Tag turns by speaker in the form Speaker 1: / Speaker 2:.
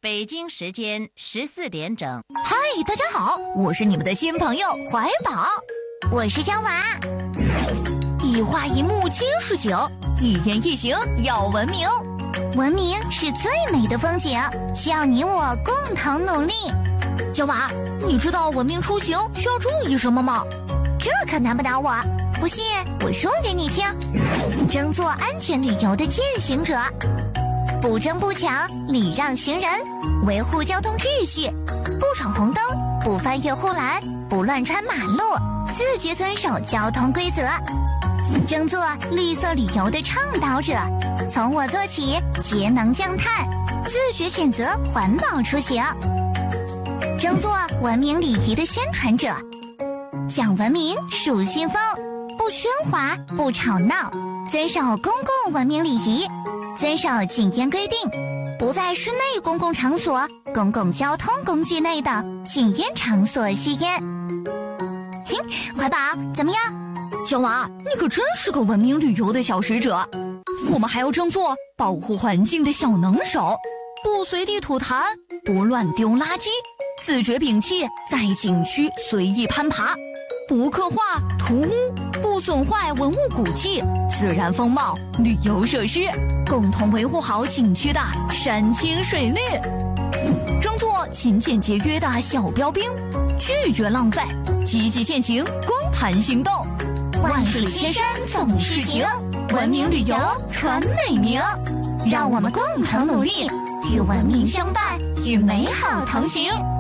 Speaker 1: 北京时间14点整。
Speaker 2: 嗨，大家好，我是你们的新朋友怀宝，
Speaker 3: 我是娇娃。
Speaker 2: 一花一木皆是景，一言一行要文明。
Speaker 3: 文明是最美的风景，需要你我共同努力。
Speaker 2: 娇娃，你知道文明出行需要注意什么吗？
Speaker 3: 这可难不倒我，不信我说给你听。争做安全旅游的践行者，不争不抢，礼让行人，维护交通秩序，不闯红灯，不翻越护栏，不乱穿马路，自觉遵守交通规则。争做绿色旅游的倡导者，从我做起，节能降碳，自觉选择环保出行。争做文明礼仪的宣传者，讲文明树新风，不喧哗，不吵闹，遵守公共文明礼仪，遵守禁烟规定，不在室内公共场所、公共交通工具内等禁烟场所吸烟。怀宝，怎么样？
Speaker 2: 娇娃，你可真是个文明旅游的小使者。我们还要争做保护环境的小能手，不随地吐痰，不乱丢垃圾，自觉摒弃在景区随意攀爬，不刻画涂污，不损坏文物古迹、自然风貌、旅游设施，共同维护好景区的山清水绿。争做勤俭节约的小标兵，拒绝浪费，积极践行光盘行动。
Speaker 3: 万水千山总是情，文明旅游传美名。让我们共同努力，与文明相伴，与美好同行。